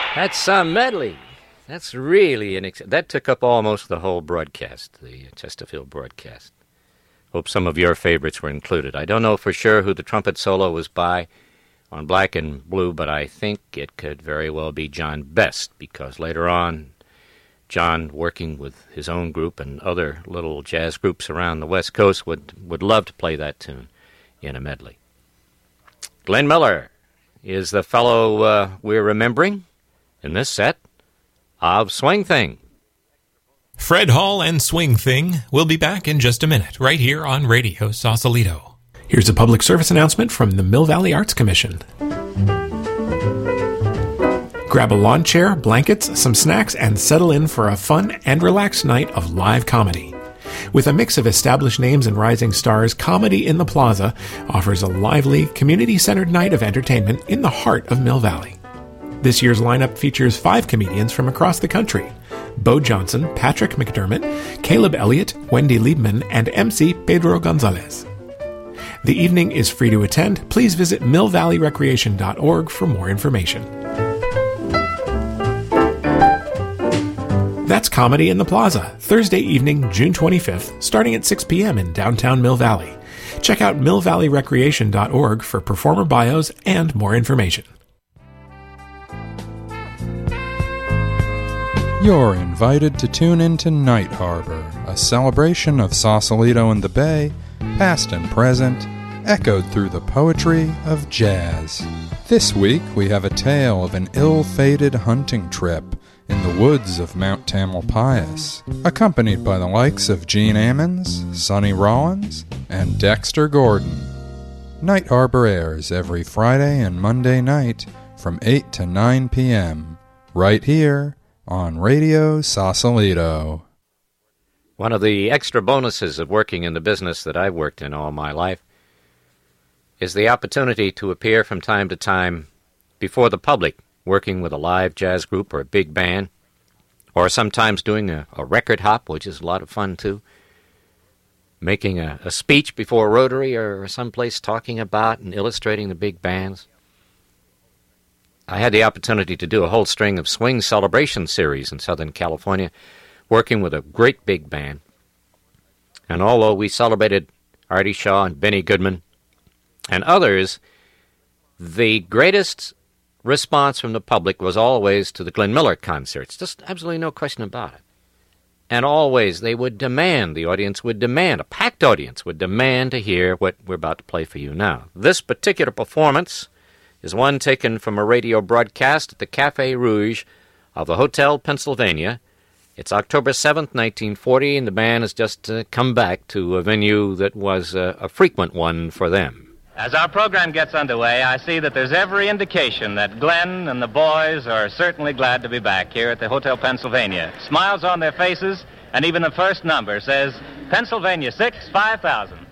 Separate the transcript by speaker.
Speaker 1: That's some medley. That's really that took up almost the whole broadcast, the Chesterfield broadcast. Hope some of your favorites were included. I don't know for sure who the trumpet solo was by on Black and Blue, but I think it could very well be John Best, because later on, John, working with his own group and other little jazz groups around the West Coast, would love to play that tune in a medley. Glenn Miller is the fellow we're remembering in this set of Swing Thing.
Speaker 2: Fred Hall and Swing Thing will be back in just a minute, right here on Radio Sausalito.
Speaker 3: Here's a public service announcement from the Mill Valley Arts Commission. Grab a lawn chair, blankets, some snacks, and settle in for a fun and relaxed night of live comedy. With a mix of established names and rising stars, Comedy in the Plaza offers a lively, community-centered night of entertainment in the heart of Mill Valley. This year's lineup features 5 comedians from across the country: Bo Johnson, Patrick McDermott, Caleb Elliott, Wendy Liebman, and MC Pedro Gonzalez. The evening is free to attend. Please visit millvalleyrecreation.org for more information. That's Comedy in the Plaza, Thursday evening, June 25th, starting at 6 p.m. in downtown Mill Valley. Check out millvalleyrecreation.org for performer bios and more information.
Speaker 4: You're invited to tune into Night Harbor, a celebration of Sausalito and the Bay, past and present, echoed through the poetry of jazz. This week we have a tale of an ill-fated hunting trip in the woods of Mount Tamalpais, accompanied by the likes of Gene Ammons, Sonny Rollins, and Dexter Gordon. Night Harbor airs every Friday and Monday night from 8 to 9 p.m., right here on Radio Sausalito.
Speaker 1: One of the extra bonuses of working in the business that I've worked in all my life is the opportunity to appear from time to time before the public, working with a live jazz group or a big band, or sometimes doing a record hop, which is a lot of fun too, making a speech before Rotary or someplace talking about and illustrating the big bands. I had the opportunity to do a whole string of swing celebration series in Southern California, working with a great big band. And although we celebrated Artie Shaw and Benny Goodman and others, the greatest response from the public was always to the Glenn Miller concerts. Just absolutely no question about it. And always they would demand, the audience would demand, a packed audience would demand to hear what we're about to play for you now. This particular performance is one taken from a radio broadcast at the Café Rouge of the Hotel Pennsylvania. It's October 7th, 1940, and the band has just come back to a venue that was a frequent one for them.
Speaker 5: As our program gets underway, I see that there's every indication that Glenn and the boys are certainly glad to be back here at the Hotel Pennsylvania. Smiles on their faces, and even the first number says, Pennsylvania 6, 5000.